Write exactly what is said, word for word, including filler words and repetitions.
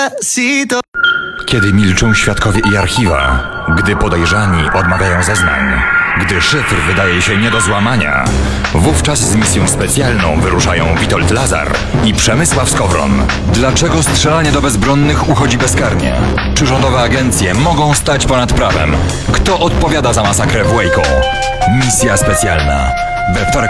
despacito. Kiedy milczą świadkowie i archiwa, gdy podejrzani odmawiają zeznań, gdy szyfr wydaje się nie do złamania, wówczas z misją specjalną wyruszają Witold Lazar i Przemysław Skowron. Dlaczego strzelanie do bezbronnych uchodzi bezkarnie? Czy rządowe agencje mogą stać ponad prawem? Kto odpowiada za masakrę w Waco? Misja specjalna. We wtorek